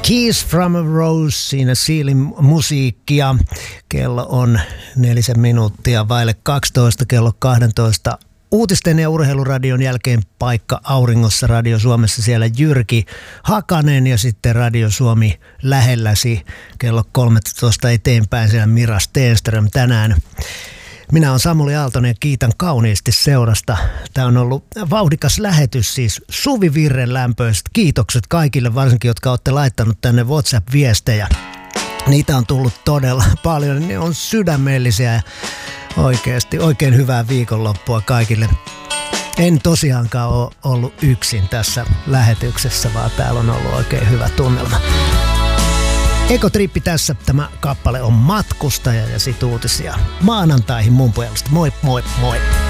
Kiss from a Rose, siinä Sealin musiikkia. Kello on 4 minuuttia vaille 12, kello 12. Uutisten ja urheiluradion jälkeen paikka auringossa Radio Suomessa, siellä Jyrki Hakanen ja sitten Radio Suomi lähelläsi kello 13 eteenpäin siellä Mira Stenström tänään. Minä olen Samuli Aaltonen ja kiitän kauniisti seurasta. Tämä on ollut vauhdikas lähetys, siis Suvi Virren lämpöiset kiitokset kaikille, varsinkin jotka olette laittanut tänne WhatsApp-viestejä. Niitä on tullut todella paljon, ne on sydämellisiä ja oikeasti oikein hyvää viikonloppua kaikille. En tosiaankaan ole ollut yksin tässä lähetyksessä, vaan täällä on ollut oikein hyvä tunnelma. Ekotrippi tässä, tämä kappale on Matkustaja ja sit uutisia maanantaihin mun puolesta. Moi moi moi!